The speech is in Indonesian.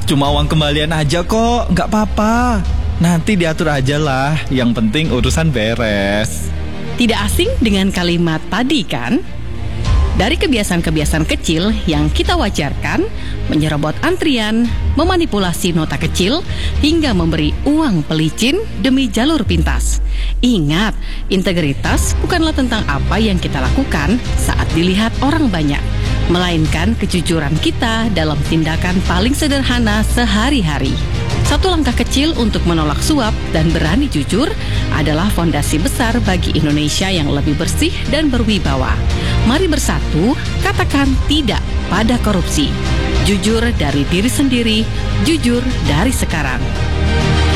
cuma uang kembalian aja kok, nggak apa-apa. Nanti diatur aja lah, yang penting urusan beres. Tidak asing dengan kalimat tadi kan? Dari kebiasaan-kebiasaan kecil yang kita wajarkan, menyerobot antrian, memanipulasi nota kecil, hingga memberi uang pelicin demi jalur pintas. Ingat, integritas bukanlah tentang apa yang kita lakukan saat dilihat orang banyak, melainkan kejujuran kita dalam tindakan paling sederhana sehari-hari. Satu langkah kecil untuk menolak suap dan berani jujur adalah fondasi besar bagi Indonesia yang lebih bersih dan berwibawa. Mari bersatu, katakan tidak pada korupsi. Jujur dari diri sendiri, jujur dari sekarang.